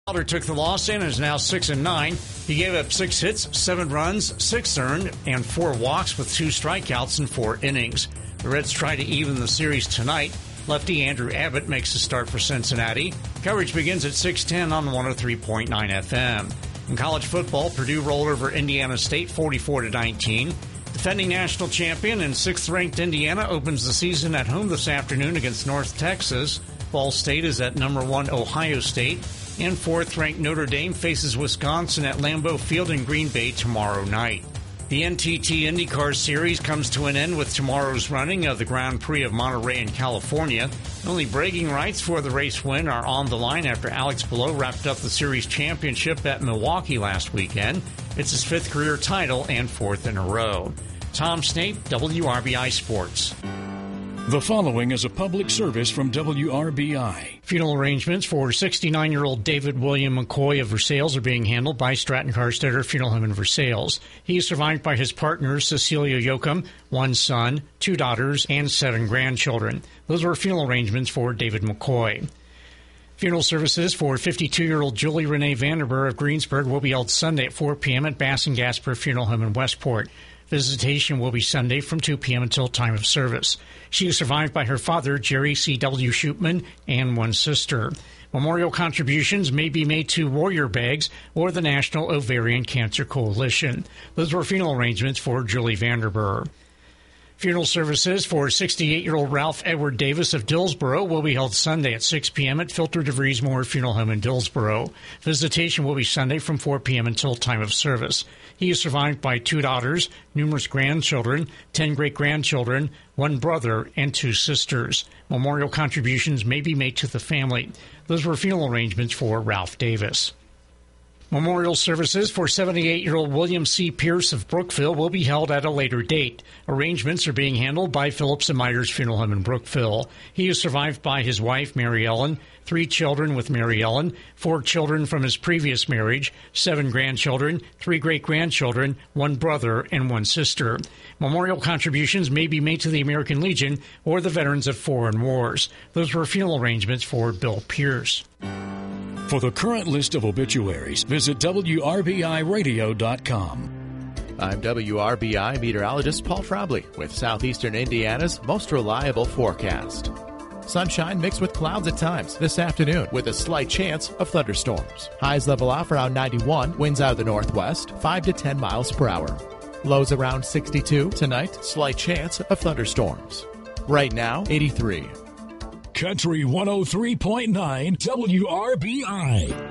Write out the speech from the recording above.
Wilder took the loss in and is now 6-9. He gave up 6 hits, 7 runs, 6 earned, and 4 walks with 2 strikeouts in 4 innings. The Reds try to even the series tonight. Lefty Andrew Abbott makes the start for Cincinnati. Coverage begins at 6:10 on 103.9 FM. In college football, Purdue rolled over Indiana State 44-19. Defending national champion and 6th-ranked Indiana opens the season at home this afternoon against North Texas. Ball State is at number 1 Ohio State. And 4th-ranked Notre Dame faces Wisconsin at Lambeau Field in Green Bay tomorrow night. The NTT IndyCar Series comes to an end with tomorrow's running of the Grand Prix of Monterey in California. Only bragging rights for the race win are on the line after Alex Palou wrapped up the series championship at Milwaukee last weekend. It's his 5th career title and 4th in a row. Tom Snape, WRBI Sports. The following is a public service from WRBI. Funeral arrangements for 69-year-old David William McCoy of Versailles are being handled by Stratton Carstetter Funeral Home in Versailles. He is survived by his partner, Cecilia Yoakum, 1 son, 2 daughters, and 7 grandchildren. Those were funeral arrangements for David McCoy. Funeral services for 52-year-old Julie Renee Vanderburg of Greensburg will be held Sunday at 4 p.m. at Bass & Gasper Funeral Home in Westport. Visitation will be Sunday from 2 p.m. until time of service. She is survived by her father, Jerry C.W. Shoopman, and 1 sister. Memorial contributions may be made to Warrior Bags or the National Ovarian Cancer Coalition. Those were funeral arrangements for Julie Vanderburg. Funeral services for 68-year-old Ralph Edward Davis of Dillsboro will be held Sunday at 6 p.m. at Filter DeVries Moore Funeral Home in Dillsboro. Visitation will be Sunday from 4 p.m. until time of service. He is survived by 2 daughters, numerous grandchildren, 10 great-grandchildren, 1 brother, and 2 sisters. Memorial contributions may be made to the family. Those were funeral arrangements for Ralph Davis. Memorial services for 78-year-old William C. Pierce of Brookville will be held at a later date. Arrangements are being handled by Phillips and Myers Funeral Home in Brookville. He is survived by his wife, Mary Ellen, 3 children with Mary Ellen, 4 children from his previous marriage, 7 grandchildren, 3 great-grandchildren, 1 brother, and 1 sister. Memorial contributions may be made to the American Legion or the Veterans of Foreign Wars. Those were funeral arrangements for Bill Pierce. For the current list of obituaries, visit WRBIRadio.com. I'm WRBI meteorologist Paul Trombley with Southeastern Indiana's most reliable forecast. Sunshine mixed with clouds at times this afternoon with a slight chance of thunderstorms. Highs level off around 91, winds out of the northwest, 5 to 10 miles per hour. Lows around 62 tonight, slight chance of thunderstorms. Right now, 83. Country 103.9 WRBI.